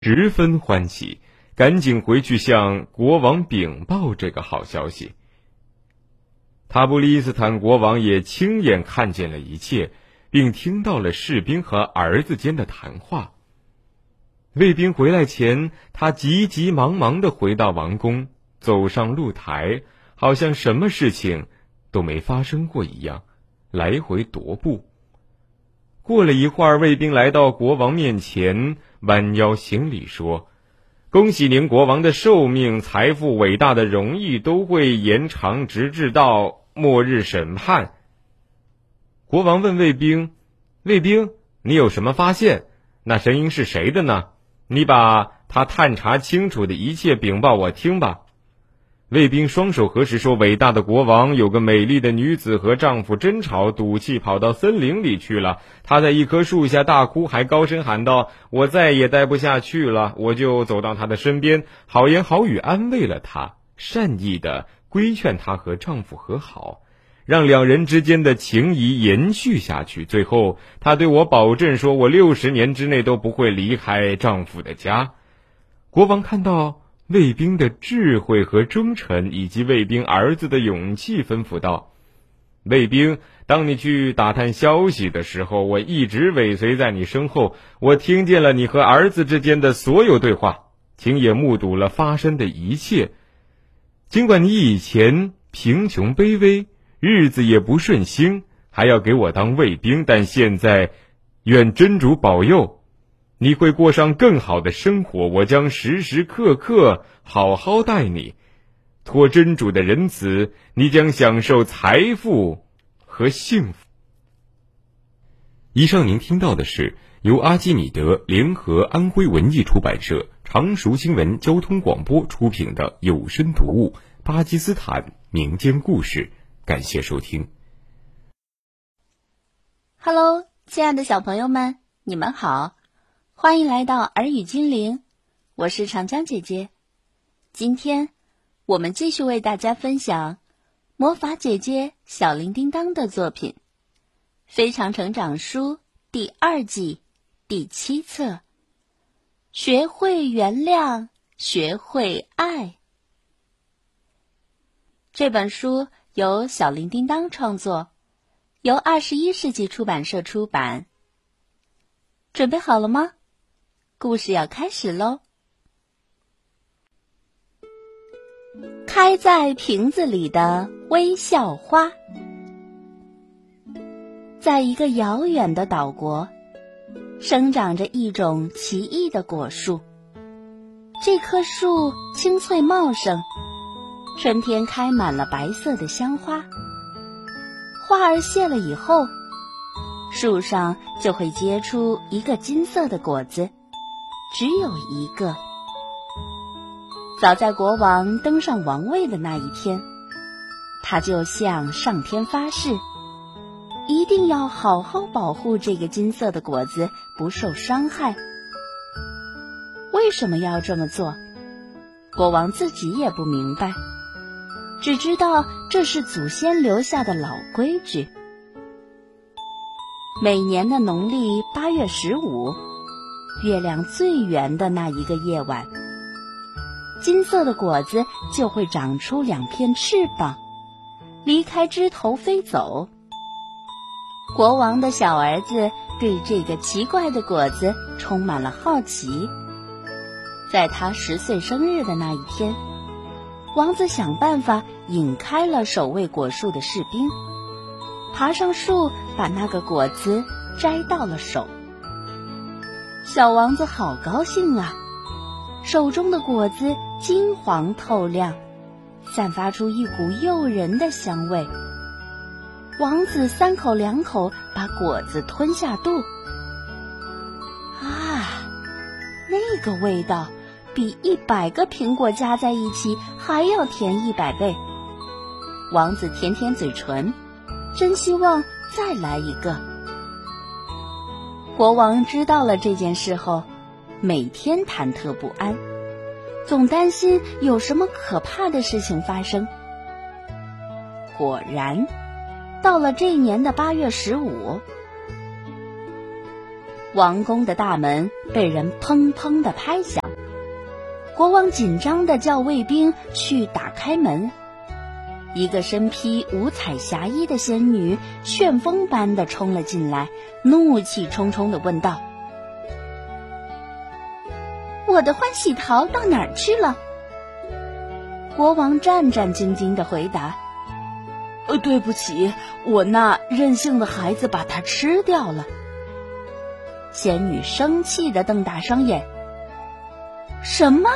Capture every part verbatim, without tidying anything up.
十分欢喜，赶紧回去向国王禀报这个好消息。塔布利斯坦国王也亲眼看见了一切，并听到了士兵和儿子间的谈话。卫兵回来前，他急急忙忙地回到王宫，走上露台，好像什么事情都没发生过一样，来回踱步。过了一会儿，卫兵来到国王面前，弯腰行礼说：“恭喜您国王的寿命、财富、伟大的荣誉都会延长，直至到末日审判。”国王问卫兵：“卫兵，你有什么发现？那声音是谁的呢？你把他探查清楚的一切禀报我听吧。”卫兵双手合十说：“伟大的国王，有个美丽的女子和丈夫争吵，赌气跑到森林里去了。她在一棵树下大哭，还高声喊道：我再也待不下去了。我就走到她的身边，好言好语安慰了她，善意地规劝她和丈夫和好，让两人之间的情谊延续下去。最后她对我保证说，我六十年之内都不会离开丈夫的家。”国王看到卫兵的智慧和忠诚，以及卫兵儿子的勇气，吩咐道：“卫兵，当你去打探消息的时候，我一直尾随在你身后，我听见了你和儿子之间的所有对话，亲眼目睹了发生的一切。尽管你以前贫穷卑微，日子也不顺心，还要给我当卫兵，但现在愿真主保佑，你会过上更好的生活，我将时时刻刻好好待你。托真主的仁慈，你将享受财富和幸福。”以上您听到的是由阿基米德联合安徽文艺出版社、常熟新闻交通广播出品的有声读物《巴基斯坦民间故事》，感谢收听。 Hello， 亲爱的小朋友们，你们好，欢迎来到耳语精灵，我是长江姐姐。今天我们继续为大家分享魔法姐姐小铃叮当的作品《非常成长书》第二季第七册，学会原谅，学会爱。这本书由小铃叮当创作，由二十一世纪出版社出版。准备好了吗？故事要开始喽！开在瓶子里的微笑花。在一个遥远的岛国，生长着一种奇异的果树。这棵树青翠茂盛，春天开满了白色的香花。花儿谢了以后，树上就会结出一个金色的果子，只有一个。早在国王登上王位的那一天，他就向上天发誓，一定要好好保护这个金色的果子不受伤害。为什么要这么做？国王自己也不明白，只知道这是祖先留下的老规矩。每年的农历八月十五，月亮最圆的那一个夜晚，金色的果子就会长出两片翅膀，离开枝头飞走。国王的小儿子对这个奇怪的果子充满了好奇。在他十岁生日的那一天，王子想办法引开了守卫果树的士兵，爬上树把那个果子摘到了手。小王子好高兴啊，手中的果子金黄透亮，散发出一股诱人的香味。王子三口两口把果子吞下肚。啊，那个味道比一百个苹果加在一起还要甜一百倍。王子舔舔嘴唇，真希望再来一个。国王知道了这件事后，每天忐忑不安，总担心有什么可怕的事情发生。果然，到了这一年的八月十五， 王宫的大门被人砰砰地拍响，国王紧张地叫卫兵去打开门。一个身披五彩霞衣的仙女旋风般地冲了进来，怒气冲冲地问道：我的欢喜桃到哪儿去了？国王战战兢兢地回答：呃，对不起，我那任性的孩子把它吃掉了。仙女生气地瞪大双眼：什么？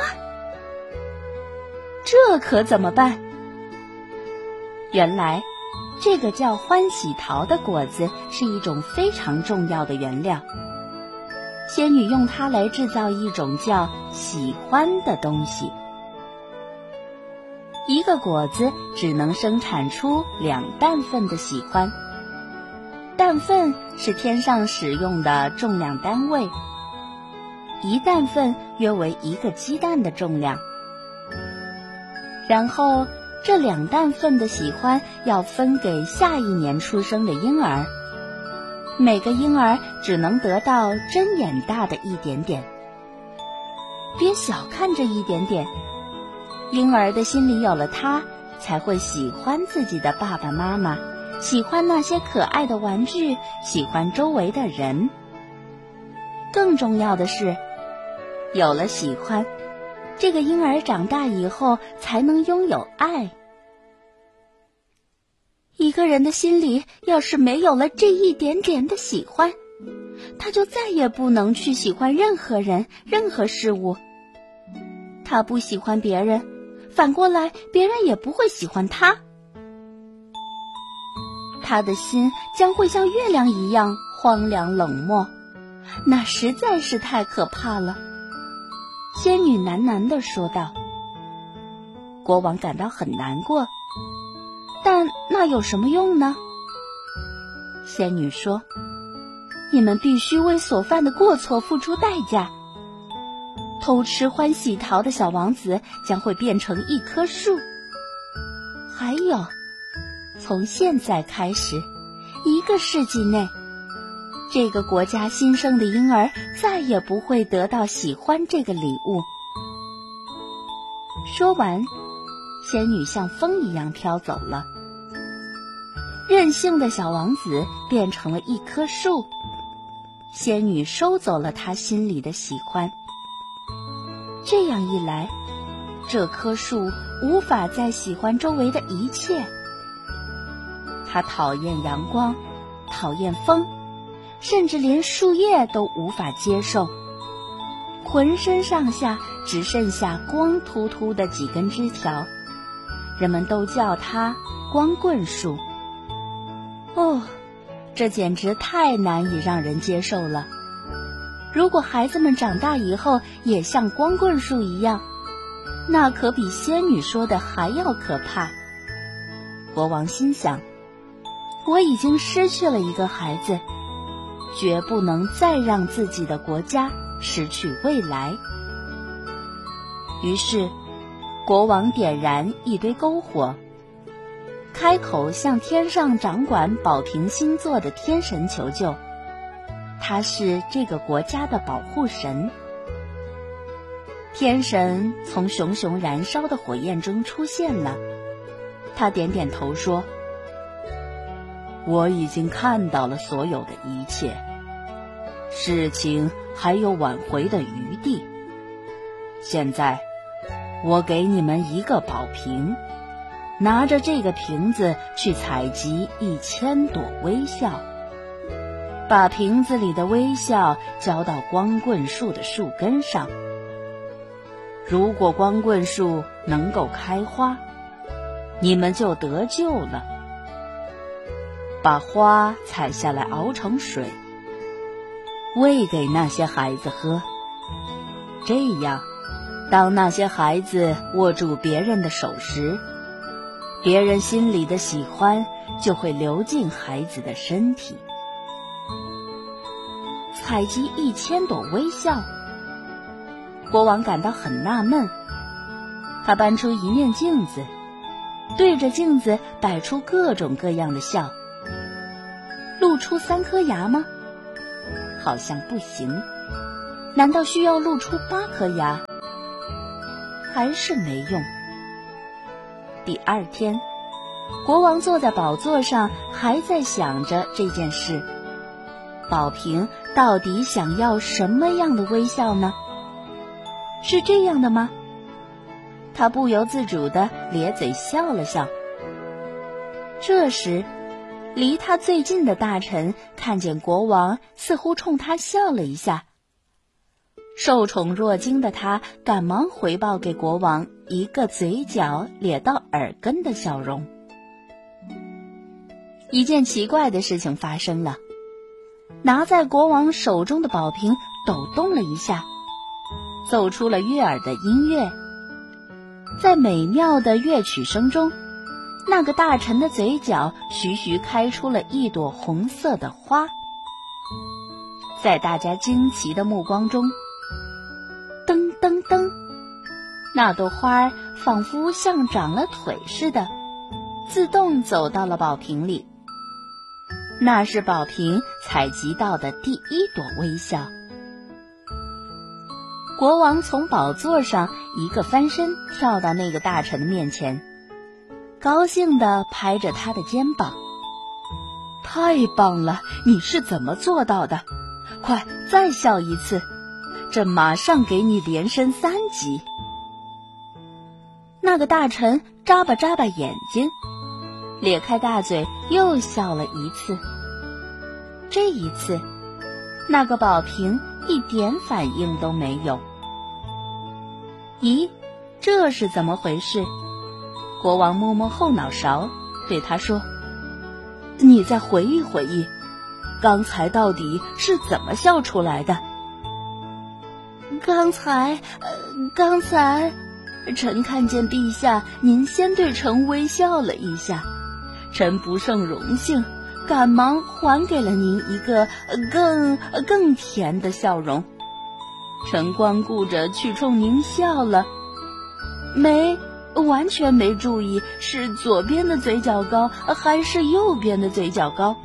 这可怎么办？原来这个叫欢喜桃的果子是一种非常重要的原料，仙女用它来制造一种叫喜欢的东西。一个果子只能生产出两担份的喜欢，担份是天上使用的重量单位，一担份约为一个鸡蛋的重量。然后这两担份的喜欢要分给下一年出生的婴儿，每个婴儿只能得到针眼大的一点点。别小看这一点点，婴儿的心里有了它，才会喜欢自己的爸爸妈妈，喜欢那些可爱的玩具，喜欢周围的人。更重要的是，有了喜欢，这个婴儿长大以后才能拥有爱。一个人的心里要是没有了这一点点的喜欢，他就再也不能去喜欢任何人、任何事物。他不喜欢别人，反过来别人也不会喜欢他。他的心将会像月亮一样荒凉冷漠，那实在是太可怕了。仙女喃喃地说道。国王感到很难过，但那有什么用呢？仙女说：你们必须为所犯的过错付出代价。偷吃欢喜桃的小王子将会变成一棵树。还有，从现在开始，一个世纪内，这个国家新生的婴儿再也不会得到喜欢这个礼物。说完，仙女像风一样飘走了。任性的小王子变成了一棵树，仙女收走了他心里的喜欢。这样一来，这棵树无法再喜欢周围的一切。它讨厌阳光，讨厌风，甚至连树叶都无法接受。浑身上下只剩下光秃秃的几根枝条，人们都叫它光棍树。哦，这简直太难以让人接受了。如果孩子们长大以后也像光棍树一样，那可比仙女说的还要可怕。国王心想，我已经失去了一个孩子，绝不能再让自己的国家失去未来。于是，国王点燃一堆篝火，开口向天上掌管宝瓶星座的天神求救。他是这个国家的保护神。天神从熊熊燃烧的火焰中出现了，他点点头说：我已经看到了所有的一切，事情还有挽回的余地。现在，我给你们一个宝瓶，拿着这个瓶子去采集一千朵微笑，把瓶子里的微笑浇到光棍树的树根上。如果光棍树能够开花，你们就得救了。把花采下来熬成水，喂给那些孩子喝。这样，当那些孩子握住别人的手时，别人心里的喜欢就会流进孩子的身体。采集一千朵微笑，国王感到很纳闷。他搬出一面镜子，对着镜子摆出各种各样的笑。露出三颗牙吗？ 好像不行。难道需要露出八颗牙？还是没用。第二天，国王坐在宝座上，还在想着这件事。宝瓶到底想要什么样的微笑呢？是这样的吗？他不由自主地咧嘴笑了笑。这时，离他最近的大臣看见国王似乎冲他笑了一下，受宠若惊的他赶忙回报给国王一个嘴角咧到耳根的笑容。一件奇怪的事情发生了，拿在国王手中的宝瓶抖动了一下，奏出了悦耳的音乐。在美妙的乐曲声中，那个大臣的嘴角徐徐开出了一朵红色的花。在大家惊奇的目光中，噔噔噔，那朵花仿佛像长了腿似的，自动走到了宝瓶里。那是宝瓶采集到的第一朵微笑。国王从宝座上一个翻身跳到那个大臣的面前，高兴地拍着他的肩膀。太棒了，你是怎么做到的？快再笑一次，这马上给你连升三级。那个大臣眨巴眨巴眼睛，咧开大嘴又笑了一次。这一次，那个宝瓶一点反应都没有。咦，这是怎么回事？国王摸摸后脑勺，对他说：你再回忆回忆，刚才到底是怎么笑出来的？刚才，呃，刚才，臣看见陛下您先对臣微笑了一下，臣不胜荣幸，赶忙还给了您一个更更甜的笑容。臣光顾着去冲您笑了，没完全没注意是左边的嘴角高还是右边的嘴角高。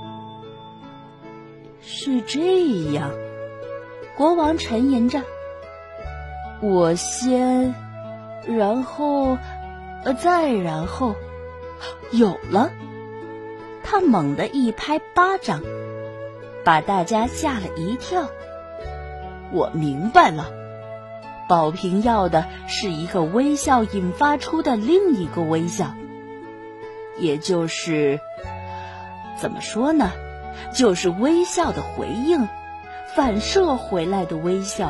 是这样，国王沉吟着，我先，然后，再然后，有了。他猛地一拍巴掌，把大家吓了一跳。我明白了，宝瓶要的是一个微笑引发出的另一个微笑，也就是怎么说呢，就是微笑的回应，反射回来的微笑。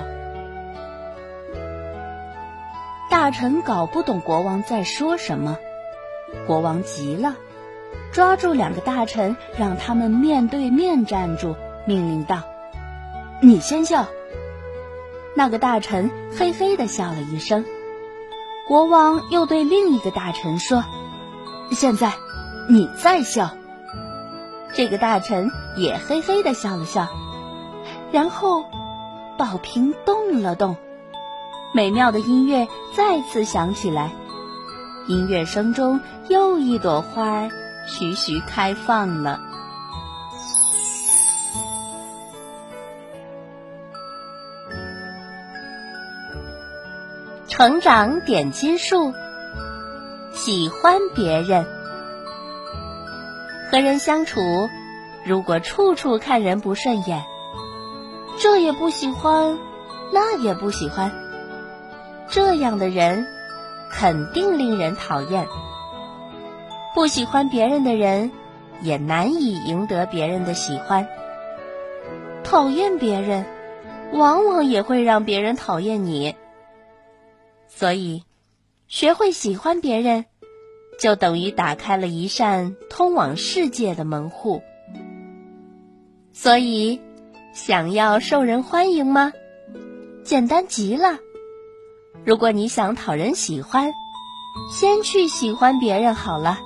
大臣搞不懂国王在说什么，国王急了，抓住两个大臣，让他们面对面站住，命令道：你先笑。那个大臣嘿嘿地笑了一声。国王又对另一个大臣说：现在你再笑。这个大臣也嘿嘿地笑了笑，然后宝瓶动了动，美妙的音乐再次响起来，音乐声中又一朵花徐徐开放了。成长点金术，喜欢别人。和人相处，如果处处看人不顺眼，这也不喜欢，那也不喜欢，这样的人肯定令人讨厌。不喜欢别人的人，也难以赢得别人的喜欢。讨厌别人，往往也会让别人讨厌你。所以，学会喜欢别人，就等于打开了一扇通往世界的门户。所以，想要受人欢迎吗？简单极了。如果你想讨人喜欢，先去喜欢别人好了。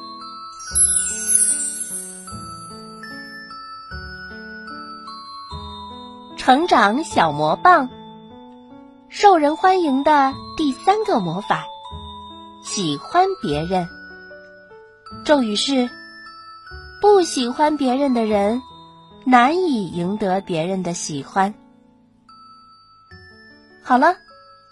成长小魔棒，受人欢迎的第三个魔法，喜欢别人。咒语是：不喜欢别人的人， 难以赢得别人的喜欢。好了，